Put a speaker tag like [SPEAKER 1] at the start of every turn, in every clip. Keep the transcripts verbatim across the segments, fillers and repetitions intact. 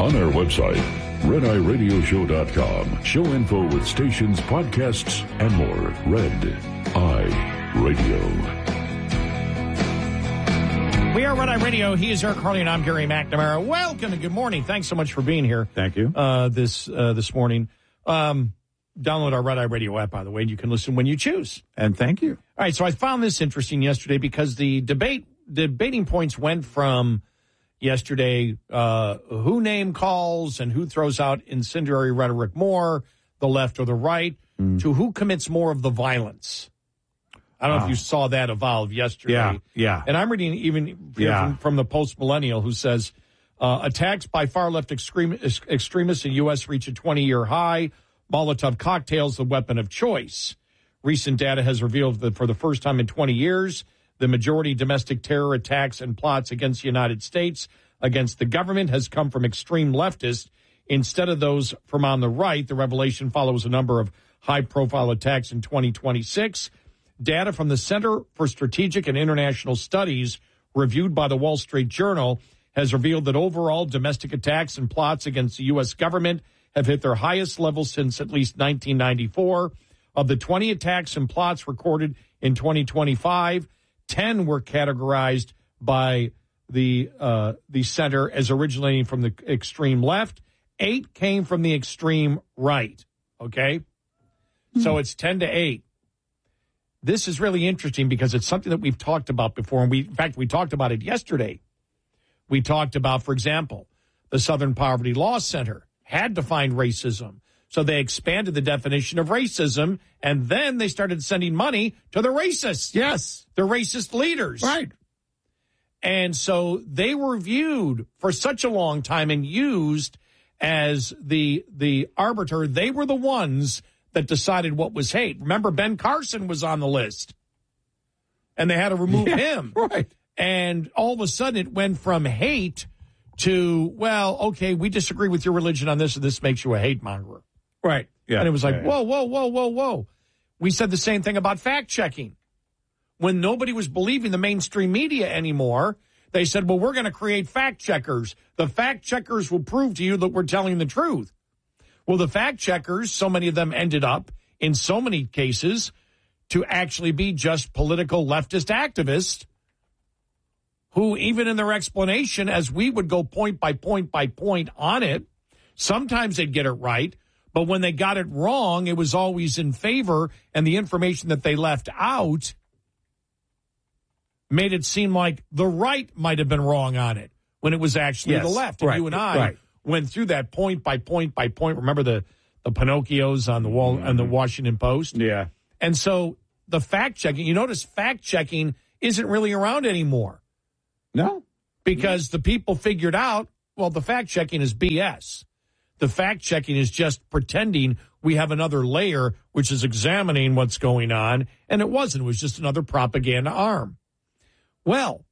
[SPEAKER 1] On our website, red eye radio show dot com. Show info with stations, podcasts, and more. Red Eye Radio.
[SPEAKER 2] We are Red Eye Radio. He is Eric Harley, and I'm Gary McNamara. Welcome and good morning. Thanks so much for being here.
[SPEAKER 3] Thank you.
[SPEAKER 2] Uh, this uh, this morning. Um, download our Red Eye Radio app, by the way, and you can listen when you choose.
[SPEAKER 3] And thank you.
[SPEAKER 2] All right, so I found this interesting yesterday because the debate, debating points went from yesterday, uh, who name calls and who throws out incendiary rhetoric more, the left or the right, mm. to who commits more of the violence. I don't know
[SPEAKER 3] ah.
[SPEAKER 2] if you saw that evolve yesterday.
[SPEAKER 3] Yeah, yeah.
[SPEAKER 2] And I'm reading even
[SPEAKER 3] yeah.
[SPEAKER 2] from, from the post-millennial who says, uh, attacks by far-left extreme, extremists in U S reach a twenty-year high. Molotov cocktails, the weapon of choice. Recent data has revealed that for the first time in twenty years, the majority domestic terror attacks and plots against the United States, against the government, has come from extreme leftists instead of those from on the right. The revelation follows a number of high-profile attacks in twenty twenty-six. Data from the Center for Strategic and International Studies, reviewed by the Wall Street Journal, has revealed that overall domestic attacks and plots against the U S government have hit their highest level since at least nineteen ninety-four. Of the twenty attacks and plots recorded in twenty twenty-five, ten were categorized by the uh, the center as originating from the extreme left. Eight came from the extreme right. Okay? Mm-hmm. So it's ten to eight. This is really interesting because it's something that we've talked about before. And we, in fact, we talked about it yesterday. We talked about, for example, the Southern Poverty Law Center had to find racism. So they expanded the definition of racism, and then they started sending money to the racists.
[SPEAKER 3] Yes.
[SPEAKER 2] The racist leaders.
[SPEAKER 3] Right.
[SPEAKER 2] And so they were viewed for such a long time and used as the the arbiter. They were the ones that decided what was hate. Remember, Ben Carson was on the list, and they had to remove
[SPEAKER 3] yeah,
[SPEAKER 2] him.
[SPEAKER 3] Right.
[SPEAKER 2] And all of a sudden it went from hate to, well, okay, we disagree with your religion on this, and this makes you a hate monger.
[SPEAKER 3] Right. Yeah.
[SPEAKER 2] And it was like,
[SPEAKER 3] yeah,
[SPEAKER 2] whoa, whoa, whoa, whoa, whoa. We said the same thing about fact-checking. When nobody was believing the mainstream media anymore, they said, well, we're going to create fact-checkers. The fact-checkers will prove to you that we're telling the truth. Well, the fact-checkers, so many of them ended up, in so many cases, to actually be just political leftist activists who, even in their explanation, as we would go point by point by point on it, sometimes they'd get it right, but when they got it wrong, it was always in favor, and the information that they left out made it seem like the right might have been wrong on it, when it was actually
[SPEAKER 3] yes,
[SPEAKER 2] the left. And
[SPEAKER 3] right,
[SPEAKER 2] you and I
[SPEAKER 3] right.
[SPEAKER 2] went through that point by point by point. Remember the, the Pinocchios on the wall mm-hmm. on the Washington Post?
[SPEAKER 3] Yeah.
[SPEAKER 2] And so the fact-checking, you notice fact-checking isn't really around anymore.
[SPEAKER 3] No.
[SPEAKER 2] Because the people figured out, well, the fact-checking is B S. The fact-checking is just pretending we have another layer, which is examining what's going on, and it wasn't. It was just another propaganda arm. Well,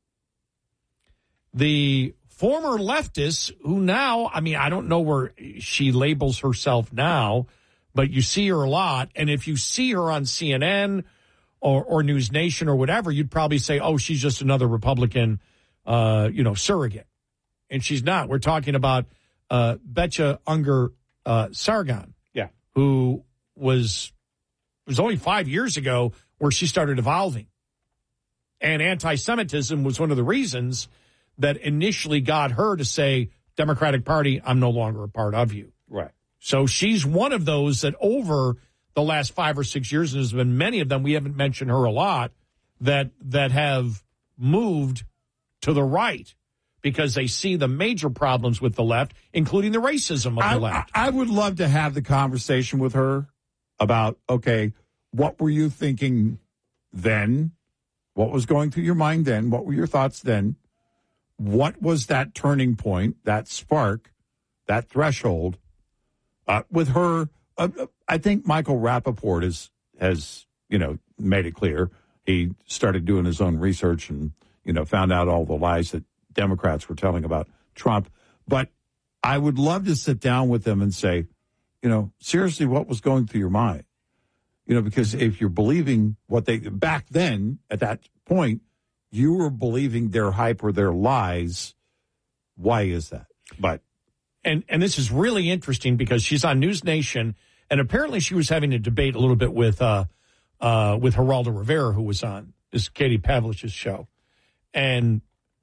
[SPEAKER 2] the former leftists who now, I mean, I don't know where she labels herself now, but you see her a lot, and if you see her on C N N or, or News Nation or whatever, you'd probably say, oh, she's just another Republican, uh, you know, surrogate. And she's not. We're talking about uh, Betcha Unger uh, Sargon,
[SPEAKER 3] yeah,
[SPEAKER 2] who was, it was only five years ago where she started evolving. And anti-Semitism was one of the reasons that initially got her to say, Democratic Party, I'm no longer a part of you.
[SPEAKER 3] Right.
[SPEAKER 2] So she's one of those that over the last five or six years, and there's been many of them, we haven't mentioned her a lot, that that have moved to the right because they see the major problems with the left, including the racism of
[SPEAKER 3] I,
[SPEAKER 2] the left.
[SPEAKER 3] I, I would love to have the conversation with her about, okay, what were you thinking then? What was going through your mind then? What were your thoughts then? What was that turning point, that spark, that threshold? Uh, with her, uh, I think Michael Rappaport is, has, you know, made it clear. He started doing his own research and, you know, found out all the lies that Democrats were telling about Trump. But I would love to sit down with them and say, you know, seriously, what was going through your mind? You know, because if you're believing what they, back then, at that point, you were believing their hype or their lies. Why is that? But
[SPEAKER 2] and, and this is really interesting because she's on News Nation, and apparently she was having a debate a little bit with uh, uh, with Geraldo Rivera, who was on this Katie Pavlich's show. And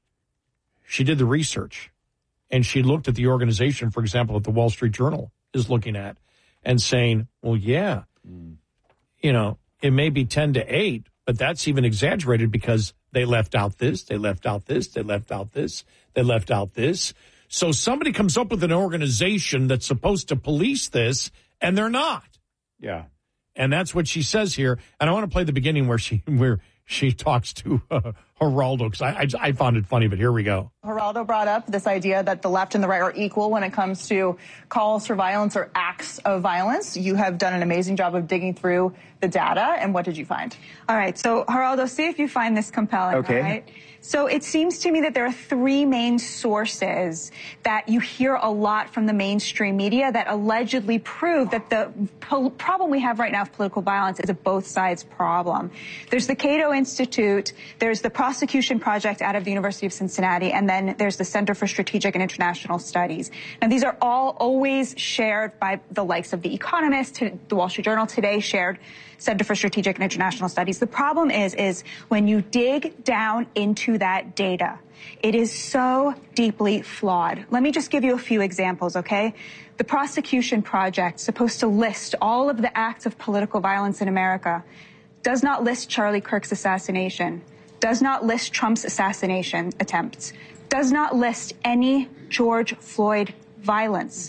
[SPEAKER 2] she did the research, and she looked at the organization, for example, that the Wall Street Journal is looking at, and saying, well, yeah, mm. you know, it may be ten to eight, but that's even exaggerated because they left out this, they left out this, they left out this, they left out this. So somebody comes up with an organization that's supposed to police this, and they're not.
[SPEAKER 3] Yeah.
[SPEAKER 2] And that's what she says here. And I want to play the beginning where she where she talks to uh, Geraldo, because I, I, I found it funny, but here we go.
[SPEAKER 4] Geraldo brought up this idea that the left and the right are equal when it comes to calls for violence or acts of violence. You have done an amazing job of digging through the data, and what did you find?
[SPEAKER 5] All right, so Geraldo, see if you find this compelling,
[SPEAKER 4] okay.
[SPEAKER 5] all right? So it seems to me that there are three main sources that you hear a lot from the mainstream media that allegedly prove that the po- problem we have right now of political violence is a both sides problem. There's the Cato Institute, there's the Prosecution Project out of the University of Cincinnati, and then there's the Center for Strategic and International Studies. Now, these are all always shared by the likes of The Economist, the Wall Street Journal today shared Center for Strategic and International Studies. The problem is, is when you dig down into that data, it is so deeply flawed. Let me just give you a few examples, okay? The Prosecution Project, supposed to list all of the acts of political violence in America, does not list Charlie Kirk's assassination, does not list Trump's assassination attempts, does not list any George Floyd violence.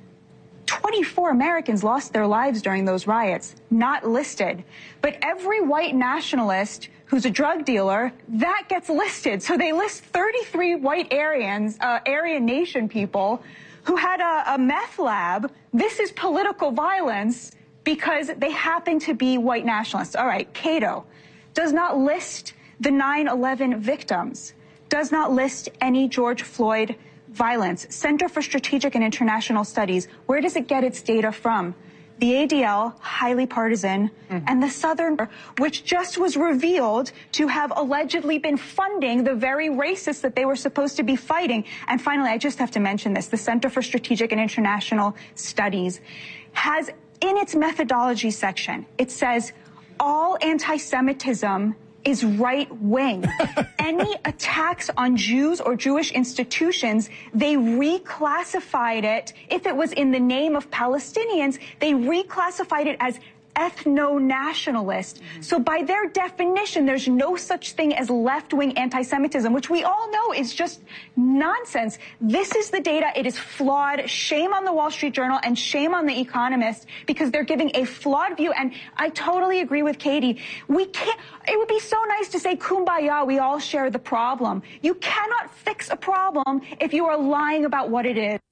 [SPEAKER 5] twenty-four Americans lost their lives during those riots, not listed. But every white nationalist who's a drug dealer, that gets listed. So they list thirty-three white Aryans, uh, Aryan Nation people who had a, a meth lab. This is political violence because they happen to be white nationalists. All right, Cato does not list the nine eleven victims, does not list any George Floyd violence. Center for Strategic and International Studies, where does it get its data from? The A D L, highly partisan, mm-hmm. and the Southern, which just was revealed to have allegedly been funding the very racists that they were supposed to be fighting. And finally, I just have to mention this, the Center for Strategic and International Studies has in its methodology section, it says all anti-Semitism is right-wing. Any attacks on Jews or Jewish institutions, they reclassified it. If it was in the name of Palestinians, they reclassified it as ethno-nationalist. Mm-hmm. So by their definition, there's no such thing as left-wing anti-Semitism, which we all know is just nonsense. This is the data. It is flawed. Shame on the Wall Street Journal and shame on The Economist because they're giving a flawed view. And I totally agree with Katie. We can't, it would be so nice to say, kumbaya, we all share the problem. You cannot fix a problem if you are lying about what it is.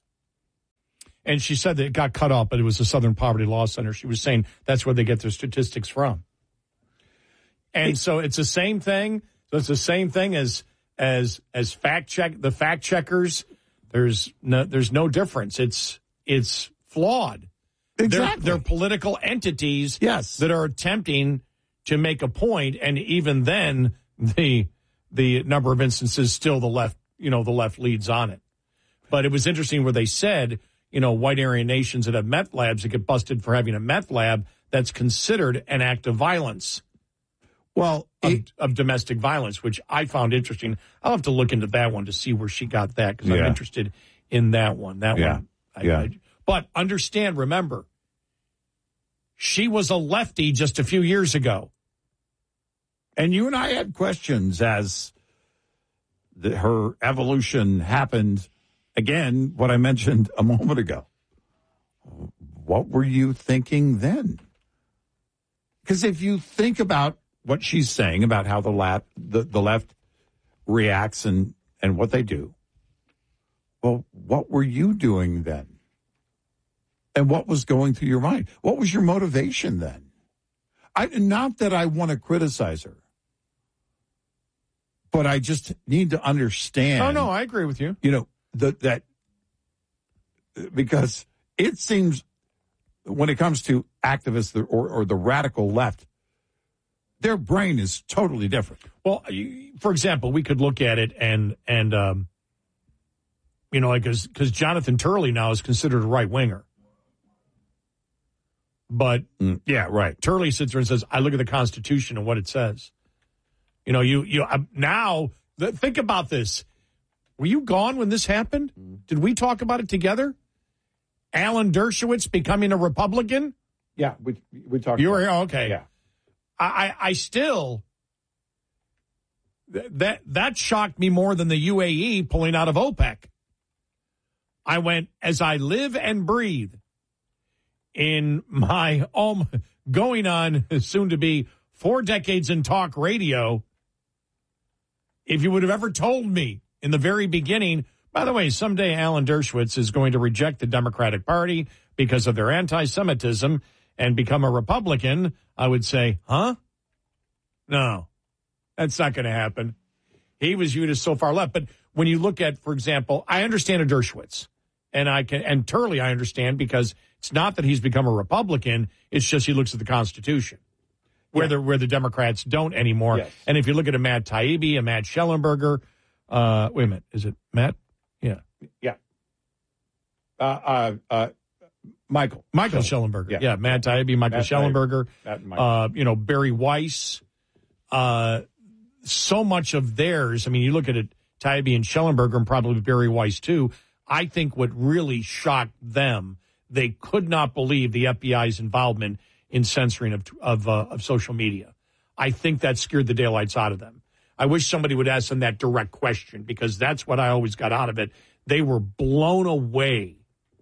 [SPEAKER 2] And she said that it got cut off, but it was the Southern Poverty Law Center. She was saying that's where they get their statistics from. And so it's the same thing. So it's the same thing as as as fact check the fact checkers. There's no there's no difference. It's it's flawed.
[SPEAKER 3] Exactly.
[SPEAKER 2] They're, they're political entities
[SPEAKER 3] yes.
[SPEAKER 2] that are attempting to make a point, and even then the the number of instances still the left, you know, the left leads on it. But it was interesting where they said, you know, white Aryan nations that have meth labs that get busted for having a meth lab, that's considered an act of violence.
[SPEAKER 3] Well,
[SPEAKER 2] of,
[SPEAKER 3] it,
[SPEAKER 2] of domestic violence, which I found interesting. I'll have to look into that one to see where she got that because
[SPEAKER 3] yeah.
[SPEAKER 2] I'm interested in that one. That
[SPEAKER 3] yeah.
[SPEAKER 2] one. I,
[SPEAKER 3] yeah.
[SPEAKER 2] I, but understand, remember, she was a lefty just a few years ago.
[SPEAKER 3] And you and I had questions as the, her evolution happened. Again, what I mentioned a moment ago. What were you thinking then? Because if you think about what she's saying about how the left, the, the left reacts and, and what they do, well, what were you doing then? And what was going through your mind? What was your motivation then? I, not that I want to criticize her, but I just need to understand.
[SPEAKER 2] Oh, no, I agree with you.
[SPEAKER 3] You know, the, that because it seems when it comes to activists or, or the radical left, their brain is totally different.
[SPEAKER 2] Well, for example, we could look at it and and um, You know, like, because Jonathan Turley now is considered a right-winger. But,
[SPEAKER 3] mm, yeah, right.
[SPEAKER 2] Turley sits there and says, I look at the Constitution and what it says. You know, you, you uh, now, th- think about this. Were you gone when this happened? Did we talk about it together? Alan Dershowitz becoming a Republican?
[SPEAKER 3] Yeah, we, we talked
[SPEAKER 2] You were
[SPEAKER 3] about
[SPEAKER 2] here?
[SPEAKER 3] it.
[SPEAKER 2] Okay.
[SPEAKER 3] Yeah.
[SPEAKER 2] I, I, I still, th- that, that shocked me more than the U A E pulling out of OPEC. I went, as I live and breathe in my um, going on soon to be four decades in talk radio, if you would have ever told me in the very beginning, by the way, someday Alan Dershowitz is going to reject the Democratic Party because of their anti-Semitism and become a Republican, I would say, huh? No, that's not going to happen. He was viewed as so far left. But when you look at, for example, I understand a Dershowitz. And I can, and Turley, I understand, because it's not that he's become a Republican. It's just he looks at the Constitution, where yeah. the where the Democrats don't anymore.
[SPEAKER 3] Yes.
[SPEAKER 2] And if you look at a Matt Taibbi, a Matt Schellenberger, uh, wait a minute, is it Matt? Yeah,
[SPEAKER 3] yeah. Uh, uh, uh, Michael,
[SPEAKER 2] Michael Schellenberger.
[SPEAKER 3] Yeah,
[SPEAKER 2] yeah Matt Taibbi, Michael
[SPEAKER 3] Matt
[SPEAKER 2] Schellenberger.
[SPEAKER 3] Taibbi.
[SPEAKER 2] Uh, you know, Barry Weiss. Uh, so much of theirs. I mean, you look at it, Taibbi and Schellenberger, and probably Barry Weiss too. I think what really shocked them, they could not believe the F B I's involvement in censoring of of, uh, of social media. I think that scared the daylights out of them. I wish somebody would ask them that direct question, because that's what I always got out of it. They were blown away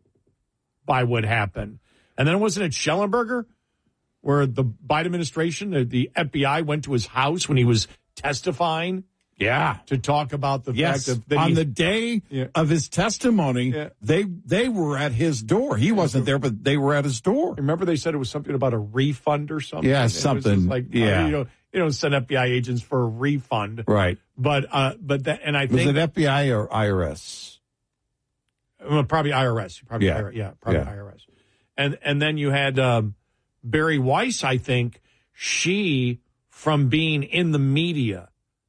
[SPEAKER 2] by what happened. And then wasn't it Schellenberger, where the Biden administration, the, the F B I went to his house when he was testifying?
[SPEAKER 3] Yeah,
[SPEAKER 2] to talk about the
[SPEAKER 3] yes.
[SPEAKER 2] fact that
[SPEAKER 3] on
[SPEAKER 2] he,
[SPEAKER 3] the day
[SPEAKER 2] yeah.
[SPEAKER 3] of his testimony,
[SPEAKER 2] yeah.
[SPEAKER 3] they they were at his door. He wasn't there, but they were at his door.
[SPEAKER 2] Remember, they said it was something about a refund or something.
[SPEAKER 3] Yeah,
[SPEAKER 2] it
[SPEAKER 3] something
[SPEAKER 2] like
[SPEAKER 3] yeah.
[SPEAKER 2] Uh, you know, you don't send F B I agents for a refund,
[SPEAKER 3] right?
[SPEAKER 2] But uh, but that, and I
[SPEAKER 3] was
[SPEAKER 2] think
[SPEAKER 3] it F B I or I R S?
[SPEAKER 2] Well, probably I R S. Probably
[SPEAKER 3] yeah,
[SPEAKER 2] I R S, yeah, probably
[SPEAKER 3] yeah.
[SPEAKER 2] I R S. And and then you had um, Barry Weiss. I think she, from being in the media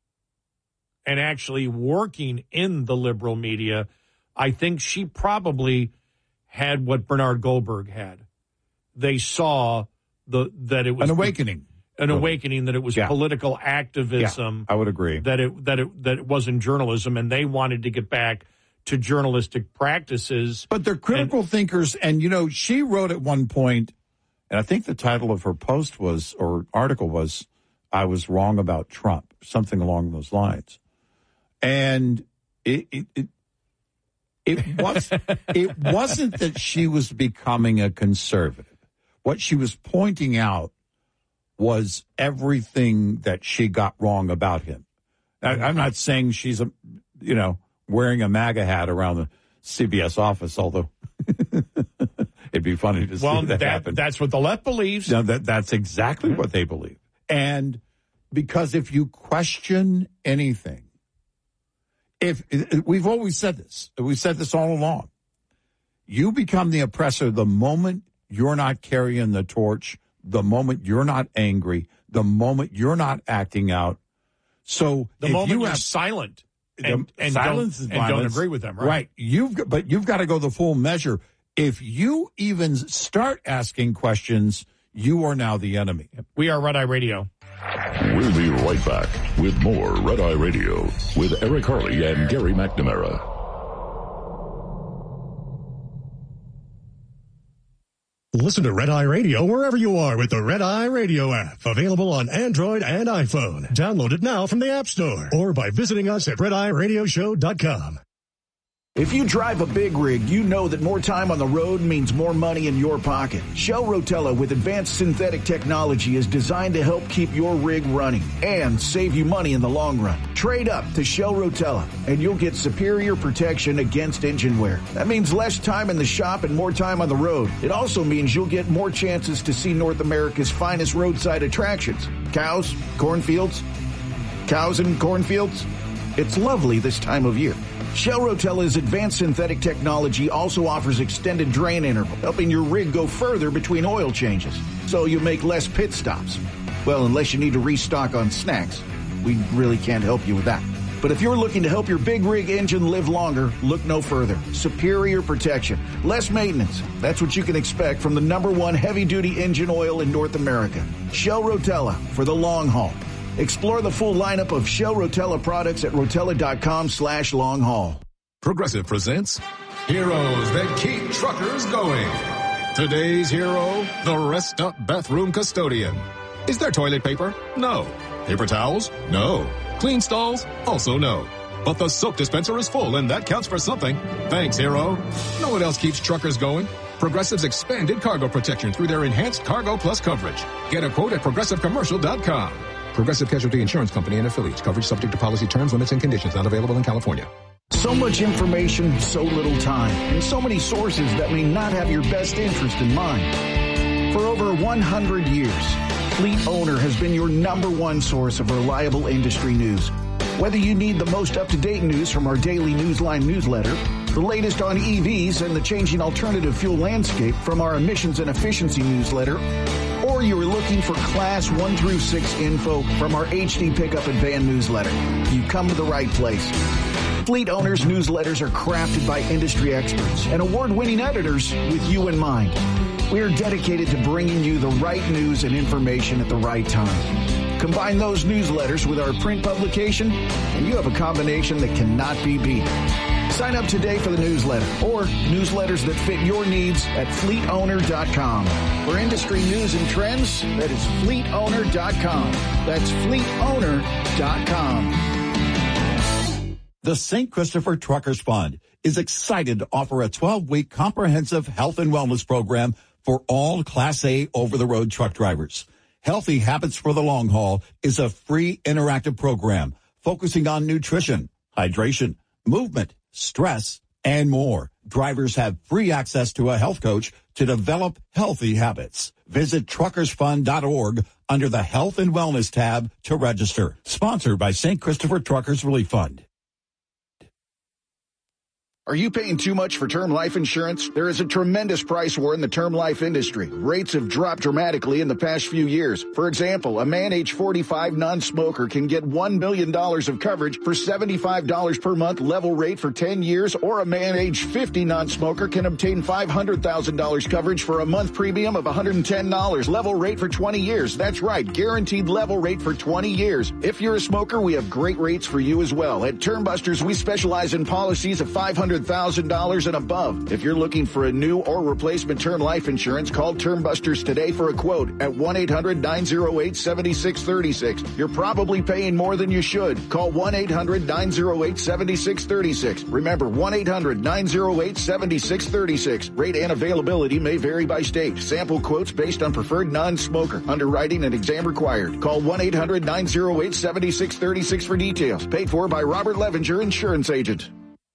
[SPEAKER 2] and actually working in the liberal media, I think she probably had what Bernard Goldberg had. They saw the that it was
[SPEAKER 3] an awakening,
[SPEAKER 2] an awakening that it was
[SPEAKER 3] yeah.
[SPEAKER 2] political activism.
[SPEAKER 3] Yeah, I would agree
[SPEAKER 2] that it that it that it wasn't journalism, and they wanted to get back to journalistic practices.
[SPEAKER 3] But they're critical and, thinkers, and you know, she wrote at one point, and I think the title of her post was or article was, "I was wrong about Trump," something along those lines. And it it it, it was it wasn't that she was becoming a conservative. What she was pointing out was everything that she got wrong about him. I, I'm not saying she's a you know wearing a MAGA hat around the C B S office, although it'd be funny to see
[SPEAKER 2] well,
[SPEAKER 3] that,
[SPEAKER 2] that
[SPEAKER 3] happen.
[SPEAKER 2] That's what the left believes.
[SPEAKER 3] No, that that's exactly mm-hmm. what they believe. And because if you question anything. If we've always said this, we've said this all along. You become the oppressor the moment you're not carrying the torch, the moment you're not angry, the moment you're not acting out. So
[SPEAKER 2] the
[SPEAKER 3] if
[SPEAKER 2] moment
[SPEAKER 3] you
[SPEAKER 2] you're
[SPEAKER 3] have,
[SPEAKER 2] silent and, and,
[SPEAKER 3] silence
[SPEAKER 2] don't,
[SPEAKER 3] is
[SPEAKER 2] and don't agree with them, right?
[SPEAKER 3] Right. You've but you've got to go the full measure. If you even start asking questions, you are now the enemy.
[SPEAKER 2] We are Red Eye Radio.
[SPEAKER 1] We'll be right back with more Red Eye Radio with Eric Harley and Gary McNamara.
[SPEAKER 6] Listen to Red Eye Radio wherever you are with the Red Eye Radio app. Available on Android and iPhone. Download it now from the App Store or by visiting us at red eye radio show dot com.
[SPEAKER 7] If you drive a big rig, you know that more time on the road means more money in your pocket. Shell Rotella with advanced synthetic technology is designed to help keep your rig running and save you money in the long run. Trade up to Shell Rotella and you'll get superior protection against engine wear. That means less time in the shop and more time on the road. It also means you'll get more chances to see North America's finest roadside attractions. Cows, cornfields, cows and cornfields. It's lovely this time of year. Shell Rotella's advanced synthetic technology also offers extended drain interval, helping your rig go further between oil changes, so you make less pit stops. Well, unless you need to restock on snacks. We really can't help you with that. But if you're looking to help your big rig engine live longer, look no further. Superior protection, less maintenance. That's what you can expect from the number one heavy-duty engine oil in North America. Shell Rotella for the long haul. Explore the full lineup of Shell Rotella products at rotella.com slash long haul.
[SPEAKER 8] Progressive presents Heroes That Keep Truckers Going. Today's hero, the Rest Up Bathroom Custodian. Is there toilet paper? No. Paper towels? No. Clean stalls? Also no. But the soap dispenser is full, and that counts for something. Thanks, hero. Know what else keeps truckers going? Progressive's expanded cargo protection through their enhanced Cargo Plus coverage. Get a quote at progressive commercial dot com. Progressive Casualty Insurance Company and affiliates. Coverage subject to policy terms, limits, and conditions. Not available in California.
[SPEAKER 7] So much information, so little time, and so many sources that may not have your best interest in mind. For over one hundred years, Fleet Owner has been your number one source of reliable industry news. Whether you need the most up-to-date news from our daily Newsline newsletter, the latest on E Vs and the changing alternative fuel landscape from our emissions and efficiency newsletter, or you're looking for Class one through six info from our H D Pickup and Van newsletter, you come to the right place. Fleet Owners newsletters are crafted by industry experts and award-winning editors with you in mind. We are dedicated to bringing you the right news and information at the right time. Combine those newsletters with our print publication, and you have a combination that cannot be beat. Sign up today for the newsletter or newsletters that fit your needs at fleet owner dot com. For industry news and trends, that is fleet owner dot com. That's fleet owner dot com.
[SPEAKER 3] The Saint Christopher Truckers Fund is excited to offer a twelve-week comprehensive health and wellness program for all Class A over-the-road truck drivers. Healthy Habits for the Long Haul is a free interactive program focusing on nutrition, hydration, movement, stress, and more. Drivers have free access to a health coach to develop healthy habits. Visit truckers fund dot org under the Health and Wellness tab to register. Sponsored by Saint Christopher Truckers Relief Fund.
[SPEAKER 7] Are you paying too much for term life insurance? There is a tremendous price war in the term life industry. Rates have dropped dramatically in the past few years. For example, a man age forty-five non-smoker can get one million dollars of coverage for seventy-five dollars per month level rate for ten years, or a man age fifty non-smoker can obtain five hundred thousand dollars coverage for a month premium of one hundred ten dollars level rate for twenty years. That's right, guaranteed level rate for twenty years. If you're a smoker, we have great rates for you as well. At Termbusters, we specialize in policies of five hundred thousand dollars and above. If you're looking for a new or replacement term life insurance, call Termbusters today for a quote at one eight hundred nine oh eight seven six three six. You're probably paying more than you should. Call one eight hundred nine oh eight seven six three six. Remember, one eight hundred nine oh eight seven six three six. Rate and availability may vary by state. Sample quotes based on preferred non-smoker. Underwriting and exam required. Call one eight hundred nine oh eight seven six three six for details. Paid for by Robert Levenger, insurance agent.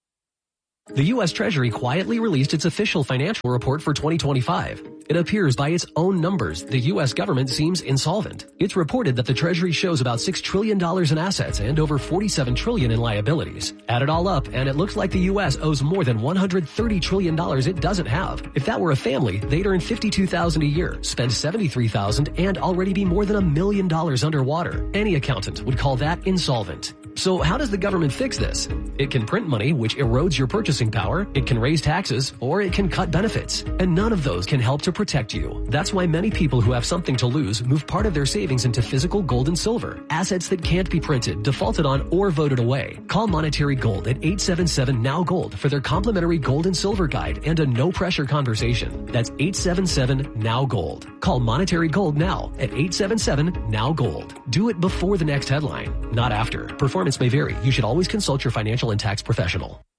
[SPEAKER 9] The U S Treasury quietly released its official financial report for twenty twenty-five. It appears by its own numbers, the U S government seems insolvent. It's reported that the Treasury shows about six trillion dollars in assets and over forty-seven trillion dollars in liabilities. Add it all up, and it looks like the U S owes more than one hundred thirty trillion dollars it doesn't have. If that were a family, they'd earn fifty-two thousand dollars a year, spend seventy-three thousand dollars, and already be more than a million dollars underwater. Any accountant would call that insolvent. So how does the government fix this? It can print money, which erodes your purchasing power, it can raise taxes, or it can cut benefits. And none of those can help to protect you. That's why many people who have something to lose move part of their savings into physical gold and silver, assets that can't be printed, defaulted on, or voted away. Call Monetary Gold at eight seven seven N O W Gold for their complimentary gold and silver guide and a no-pressure conversation. That's eight seven seven N O W Gold. Call Monetary Gold now at eight seven seven N O W Gold. Do it before the next headline, not after. Performance may vary. You should always consult your financial and tax professional.